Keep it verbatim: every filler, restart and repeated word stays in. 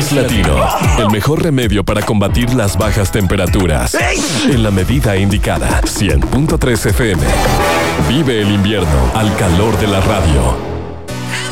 Es Latino, el mejor remedio para combatir las bajas temperaturas. En la medida indicada, cien punto tres F M. Vive el invierno al calor de la radio.